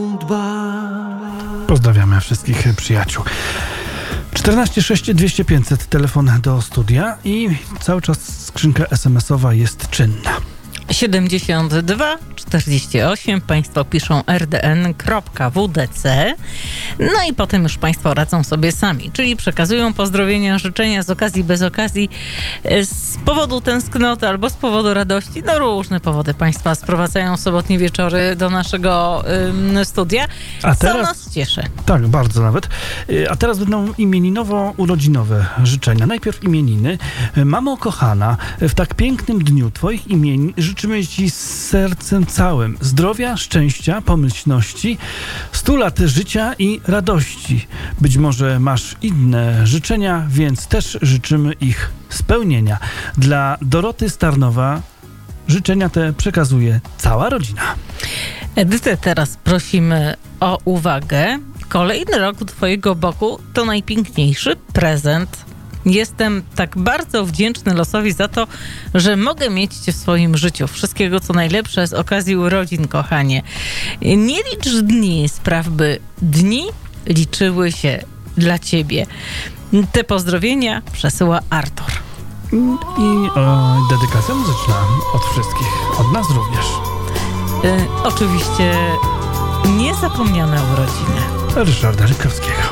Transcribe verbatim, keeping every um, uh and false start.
Pozdrawiamy wszystkich przyjaciół. czternaście sześć dwieście pięćset, telefon do studia i cały czas skrzynka es em esowa jest czynna. siedemdziesiąt dwa czterdzieści osiem. Państwo piszą er de en kropka wu de ce. No i potem już Państwo radzą sobie sami, czyli przekazują pozdrowienia, życzenia z okazji, bez okazji, z powodu tęsknoty albo z powodu radości. No różne powody Państwa sprowadzają sobotnie wieczory do naszego ym, studia, A co teraz, nas cieszy. Tak, bardzo nawet. A teraz będą imieninowo-urodzinowe życzenia. Najpierw imieniny. Mamo kochana, w tak pięknym dniu Twoich imienin życzymy Ci z sercem całym zdrowia, szczęścia, pomyślności, stu lat życia i radości. Być może masz inne życzenia, więc też życzymy ich spełnienia. Dla Doroty Starnowa życzenia te przekazuje cała rodzina. Edytę teraz prosimy o uwagę. Kolejny rok u Twojego boku to najpiękniejszy prezent. Jestem tak bardzo wdzięczny losowi za to, że mogę mieć Cię w swoim życiu. Wszystkiego, co najlepsze z okazji urodzin, kochanie. Nie licz dni, spraw, by dni liczyły się dla Ciebie. Te pozdrowienia przesyła Artur. I o, dedykacja muzyczna od wszystkich, od nas również. Y, oczywiście niezapomniane urodziny Ryszarda Żykowskiego.